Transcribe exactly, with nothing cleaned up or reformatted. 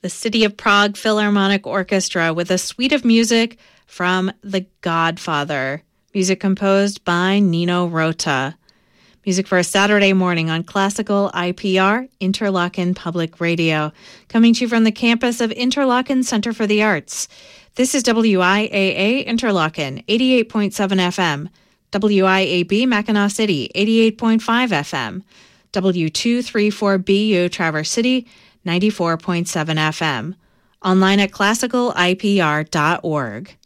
the City of Prague Philharmonic Orchestra with a suite of music from The Godfather, music composed by Nino Rota. Music for a Saturday morning on Classical I P R, Interlochen Public Radio, coming to you from the campus of Interlochen Center for the Arts. This is W I A A Interlochen, eighty-eight point seven F M, W I A B Mackinac City, eighty-eight point five F M, W two thirty-four B U Traverse City, ninety-four point seven F M, online at classical I P R dot org.